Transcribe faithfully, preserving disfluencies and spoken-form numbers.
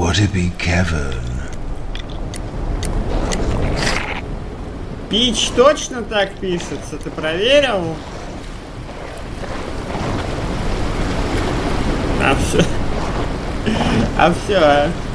Would it be Kevin? Пич точно так пишется? Ты проверил? А все. А все.